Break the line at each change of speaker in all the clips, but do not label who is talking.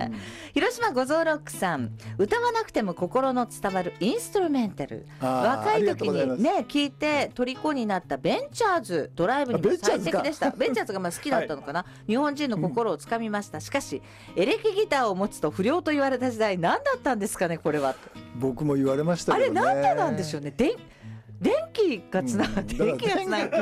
ね、広島五臓ロックさん、歌わなくても心の伝わるインストゥルメンタル、若い時にね聞いて虜になったベンチャーズ、ドライブにも最適でした。ベンチャーズが好きだったのかな、日本人の心をつかみました。しかしエレキギターを持つと不良と言われた時代、何だったんですかねこれは。
僕も言われましたけどね。
あれなんでなんでしょうね。電気がつながって、エレキ、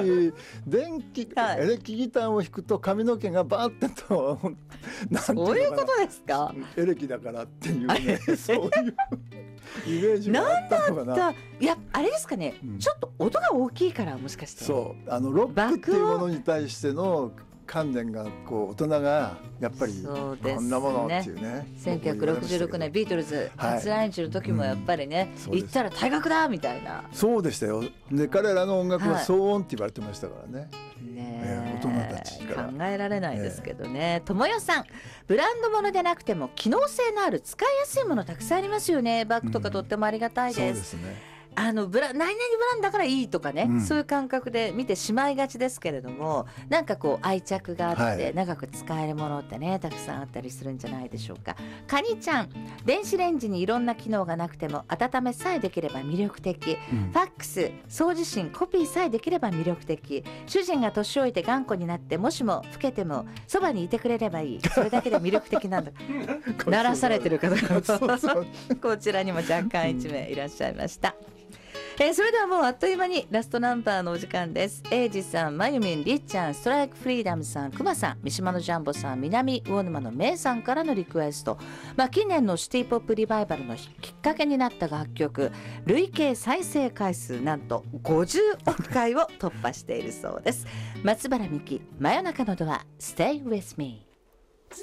エレキギターを弾くと髪の毛がバーってとそういうことですか。
エレキだからっていうね、そういうイメージがあったのかな。
いや、あれですかね、ちょっと音が大きいから、もしかして。
そう、ロックっていうものに対しての観念がこう大人がやっぱりこんなものっていうね。
1966年ビートルズ初来日の時もやっぱりね、行ったら退学だみたいな。
そうでしたよ。で彼らの音楽は騒音って言われてましたからね。大人たちから
考えられないですけどね。友よさん、ブランド物でなくても機能性のある使いやすいものたくさんありますよね。バッグとかとってもありがたいです。
そうですね。
何々ブランドだからいいとかね、そういう感覚で見てしまいがちですけれども、なんかこう愛着があって長く使えるものってね、たくさんあったりするんじゃないでしょうか。カニちゃん、電子レンジにいろんな機能がなくても温めさえできれば魅力的、ファックス、送受信、コピーさえできれば魅力的、主人が年老いて頑固になってもしも老けてもそばにいてくれればいい、それだけで魅力的なんだ鳴らされてる方がこちらにも若干1名いらっしゃいました。それではもうあっという間にラストナンバーのお時間です。エイジさん、まゆみん、りっちゃん、ストライクフリーダムさん、くまさん、三島のジャンボさん、南魚沼のめいさんからのリクエスト、近年のシティポップリバイバルのきっかけになった楽曲、累計再生回数なんと50億回を突破しているそうです。松原美希、真夜中のドア Stay with me。